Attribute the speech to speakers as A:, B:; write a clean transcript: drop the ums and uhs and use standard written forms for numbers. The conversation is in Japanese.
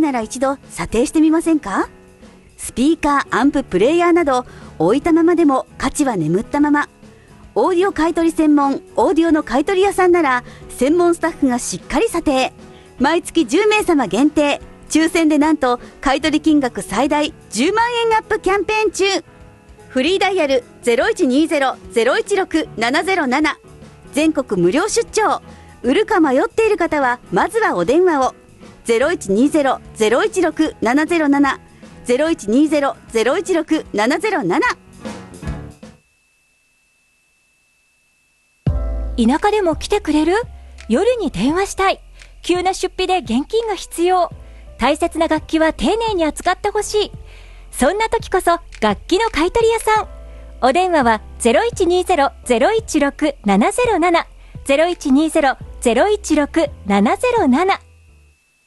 A: なら一度査定してみませんか？スピーカー、アンプ、プレイヤーなど置いたままでも価値は眠ったまま。オーディオ買取専門オーディオの買取屋さんなら専門スタッフがしっかり査定。毎月10名様限定、抽選でなんと買取金額最大10万円アップキャンペーン中。フリーダイヤル 0120-016-707、 全国無料出張。売るか迷っている方はまずはお電話を。 0120-016-707、 0120-016-707。
B: 田舎でも来てくれる？夜に電話したい。急な出費で現金が必要。大切な楽器は丁寧に扱ってほしい。そんな時こそ楽器の買取屋さん。お電話は 0120-016-707、 0120-016-707